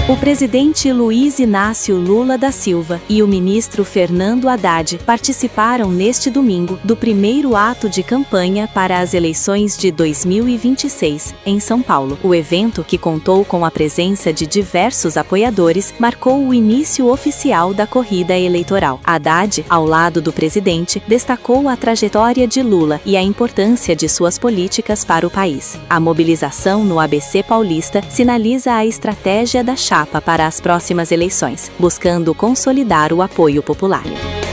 O presidente Luiz Inácio Lula da Silva e o ministro Fernando Haddad participaram neste domingo do primeiro ato de campanha para as eleições de 2026, em São Paulo. O evento, que contou com a presença de diversos apoiadores, marcou o início oficial da corrida eleitoral. Haddad, ao lado do presidente, destacou a trajetória de Lula e a importância de suas políticas para o país. A mobilização no ABC Paulista sinaliza a estratégia da chapa para as próximas eleições, buscando consolidar o apoio popular.